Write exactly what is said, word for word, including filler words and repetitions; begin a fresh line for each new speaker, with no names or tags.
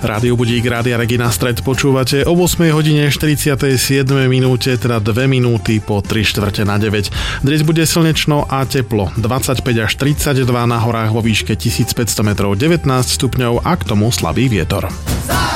Rádio Budík, Rádia Regina Stred počúvate o ôsmej hodine štyridsiatej siedmej minúte, teda dve minúty po tri štvrte na deväť. Dnes bude slnečno a teplo, dvadsaťpäť až tridsaťdva, na horách vo výške tisícpäťsto metrov devätnásť stupňov a k tomu slabý vietor.